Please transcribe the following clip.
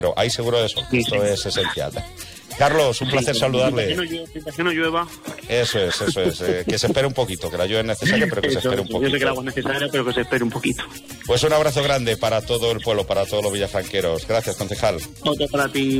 Pero hay seguro de sol, que esto es esencial. Carlos, un placer saludarle. Que no llueva. Eso es. Que se espere un poquito, que la lluvia es necesaria, pero que se espere un poquito. Yo sé que el agua es necesaria, pero que se espere un poquito. Pues un abrazo grande para todo el pueblo, para todos los villafranqueros. Gracias, concejal. Otro para ti.